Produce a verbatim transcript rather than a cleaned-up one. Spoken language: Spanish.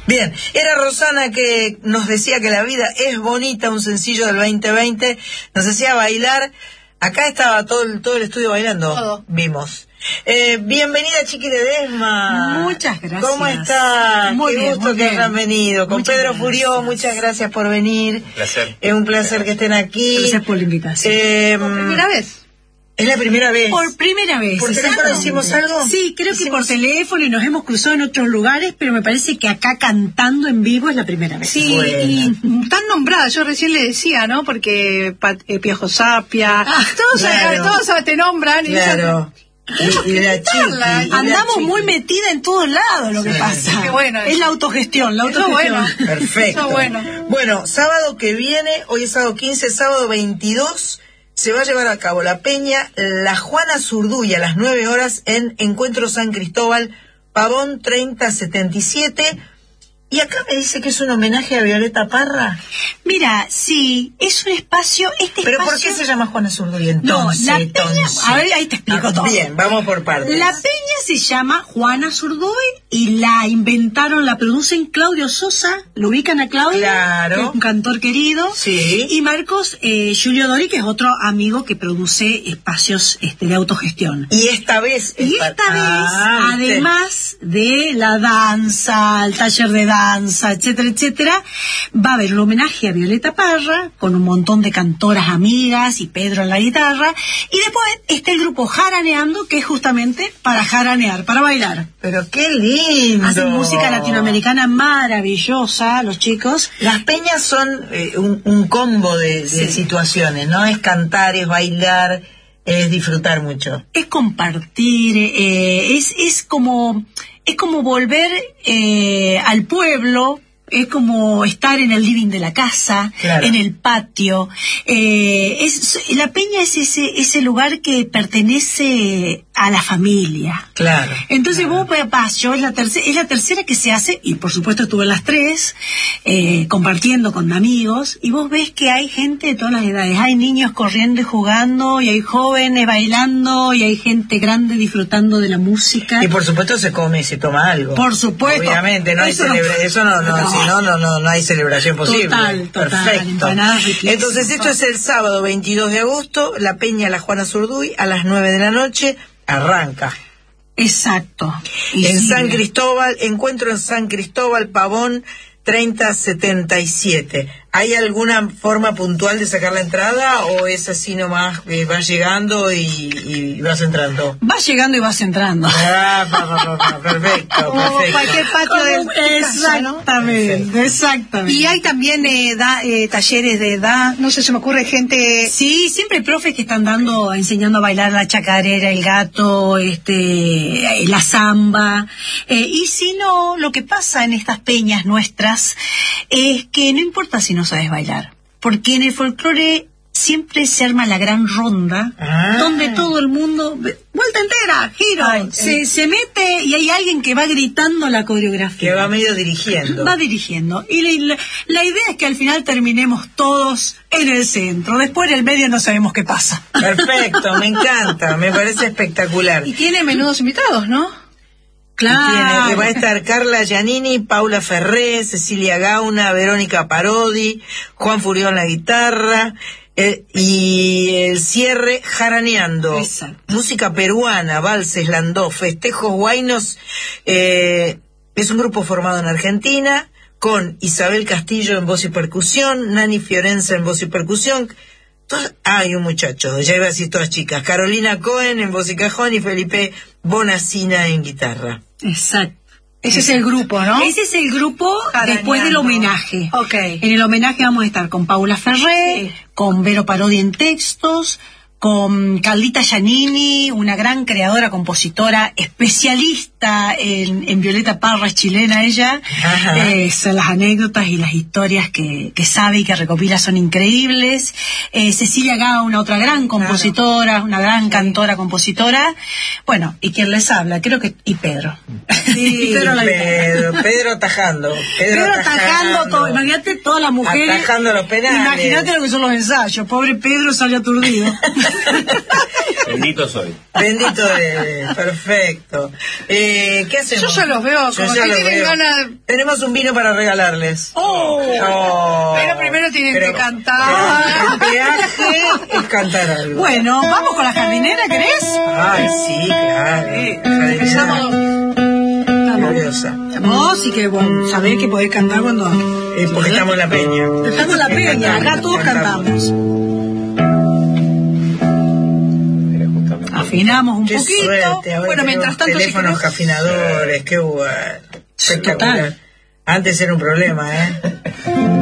Bien, era Rosana que nos decía que la vida es bonita, un sencillo del veinte veinte, nos hacía bailar. Acá estaba todo el, todo el estudio bailando, todo. Vimos. Eh, bienvenida, Chiqui Ledesma. Muchas gracias. ¿Cómo estás? Muy Qué bien, gusto muy que bien. hayan venido. Con Muchas Pedro gracias. Furió, muchas gracias por venir. Un placer. Es un placer que estén aquí. Gracias por la invitación. Eh, ¿Por primera vez? Es la primera vez. Por primera vez. ¿Por teléfono hicimos algo? Sí, creo que Hicimos... por teléfono y nos hemos cruzado en otros lugares, pero me parece que acá cantando en vivo es la primera vez. Sí, Buena. y tan nombrada, yo recién le decía, ¿no? Porque Pat, eh, Piojo Sapia, Ah, todos, claro. todos te nombran. Y Claro. Y, y la Chiqui. cantarla. y la Andamos Chiqui. muy metida en todos lados, lo que Sí. pasa. Qué bueno Es eso. la autogestión, la Eso autogestión. bueno. Perfecto. Eso bueno. Bueno, sábado que viene, hoy es sábado quince, sábado veintidós, se va a llevar a cabo la peña La Juana Zurduy a las nueve horas en Encuentro San Cristóbal, Pavón treinta setenta y siete. Y acá me dice que es un homenaje a Violeta Parra. Mira, sí, es un espacio, este ¿Pero espacio... por qué se llama Juana Zurduy entonces? No, la peña, entonces? a ver, ahí te explico Ah, todo. Bien, vamos por partes. La peña se llama Juana Zurduy y la inventaron, la producen Claudio Sosa, lo ubican a Claudio, Claro. que es un cantor querido, Sí. y Marcos eh, Julio Dori, que es otro amigo que produce espacios este, de autogestión. Y esta vez... Y es esta pa- vez, Ah, ¿viste? además de la danza, el taller de danza, etcétera, etcétera, va a haber un homenaje a Violeta Parra, con un montón de cantoras amigas y Pedro en la guitarra, y después está el grupo Jaraneando, que es justamente para jaranear, para bailar. Pero qué lindo. Hacen música latinoamericana maravillosa, los chicos. Las peñas son eh, un, un combo de, de Sí. situaciones, ¿no? Es cantar, es bailar, es disfrutar mucho. Es compartir, eh, es, es como es como volver eh, al pueblo, es como estar en el living de la casa, Claro. en el patio. Eh, es, la peña es ese, ese lugar que pertenece a la familia. Claro. Entonces vos vas, yo es la tercera, es la tercera que se hace, y por supuesto estuve en las tres, eh, compartiendo con amigos, y vos ves que hay gente de todas las edades, hay niños corriendo y jugando, y hay jóvenes bailando, y hay gente grande disfrutando de la música. Y por supuesto se come y se toma algo. Por supuesto. Obviamente, no hay Eso no- celebra eso no, no, No. si no, no, no, no hay celebración posible. Total, total, Perfecto. empanadas riquísimas. Entonces esto es el sábado veintidós de agosto, la peña La Juana Zurduy a las nueve de la noche, arranca. Exacto. Y En sigue. San Cristóbal, encuentro en San Cristóbal, Pavón treinta setenta y siete. ¿Hay alguna forma puntual de sacar la entrada o es así nomás, eh, vas llegando y, y vas entrando? Vas llegando y vas entrando. Ah, pa, pa, pa, pa, perfecto, Como perfecto. cualquier patio de Como- tu casa, ¿no? Exactamente, exactamente. Y hay también eh, da, eh, talleres de edad, no sé, se me ocurre gente... Sí, siempre hay profes que están dando, enseñando a bailar la chacarera, el gato, este, eh, la samba. Eh, y si no, lo que pasa en estas peñas nuestras es que no importa si no sabes bailar, porque en el folclore siempre se arma la gran ronda, Ah. donde todo el mundo, vuelta entera, giro, Ay, se, eh. se mete y hay alguien que va gritando la coreografía. Que va medio dirigiendo. Va dirigiendo. Y la, la- la idea es que al final terminemos todos en el centro. Después en el medio no sabemos qué pasa. Perfecto, me encanta, me parece espectacular. Y tiene menudos invitados, ¿no? Tiene, Claro. que va a estar Carla Giannini, Paula Ferré, Cecilia Gauna, Verónica Parodi, Juan Furió en la guitarra, eh, y el cierre Jaraneando. Exacto. Música peruana, valses, landó, festejos guainos. Eh, es un grupo formado en Argentina, con Isabel Castillo en voz y percusión, Nani Fiorenza en voz y percusión. Todas- ah, y un muchacho, ya iba a decir todas chicas. Carolina Cohen en voz y cajón y Felipe Bonacina en guitarra. Exacto. Ese es el grupo, ¿no? Ese es el grupo Jaraneando. después del homenaje. Ok. En el homenaje vamos a estar con Paula Ferré, Sí. con Vero Parodi en textos, con Carlita Giannini, una gran creadora, compositora, especialista en, en Violeta Parra, es chilena ella. Ajá. Eh, son las anécdotas y las historias que, que sabe y que recopila son increíbles. Eh, Cecilia Gauna, otra gran compositora, una gran cantora, compositora. Bueno, y quien les habla, creo que, y Pedro. Sí, Y Pedro la guitarra. Pedro, Pedro atajando. Pedro, Pedro atajando todo, imagínate todas las mujeres. Atajando los penales. Imagínate lo que son los ensayos. Pobre Pedro salió aturdido. Bendito soy. Bendito de perfecto. Eh, Eh, ¿Qué hacemos? Yo ya los veo, Yo como ya que los tienen veo. ganas. Tenemos un vino para regalarles. ¡Oh! Oh. Pero primero tienen Pero- que cantar. pero el peaje es cantar algo. Bueno, vamos con la jardinera, ¿querés? Ay, sí, claro. Sí, Jardinera empezamos. gloriosa. Vos sí que vos sabés que podés cantar cuando... Eh, porque estamos en la peña. Estamos en la peña, acá todos cantamos. Afinamos un Qué poquito. suerte, ahora Bueno, mientras tanto, si teléfonos querés- afinadores, qué bueno. Espectacular. Total. Antes era un problema, ¿eh?